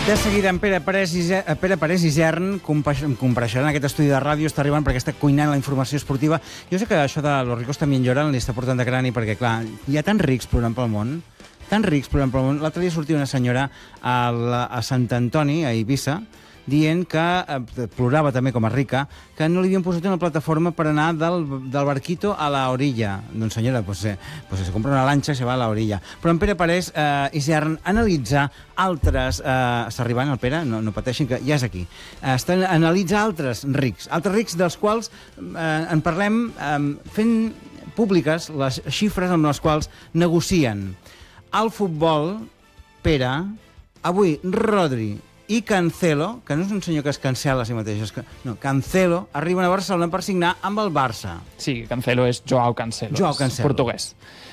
De seguida, en Pere Parés i Gern compareixeran en aquest estudi de ràdio, està arribant perquè està cuinant la informació esportiva. Jo sé que això de Los ricos también lloran li està portant de crani perquè, clar, hi ha tants rics plorant pel món, L'altre dia sortia una senyora a Sant Antoni, a Eivissa, dient que plorava també com a rica, que no li havien posat una plataforma per anar del barquito a la orilla. Doncs senyora, se compra una lanxa i se va a la orilla. Però en Pere Parés i Gern analitzar altres... Està arribant el Pere? No pateixin, que ja és aquí. Analitzar altres rics dels quals en parlem fent públiques les xifres amb les quals negocien. Al futbol, Pere, avui Rodri i Cancelo, que no és un senyor que es cancela a si mateix, Cancelo, arriben a Barcelona per signar amb el Barça. Sí, Cancelo és Joao Cancelo, portuguès.